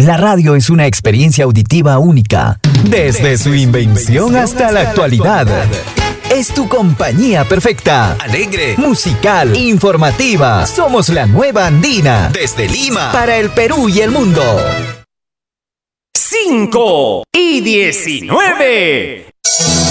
La radio es una experiencia auditiva única, desde su invención hasta la actualidad. Es tu compañía perfecta, alegre, musical, informativa. Somos la nueva Andina, desde Lima, para el Perú y el mundo. 5 y 19.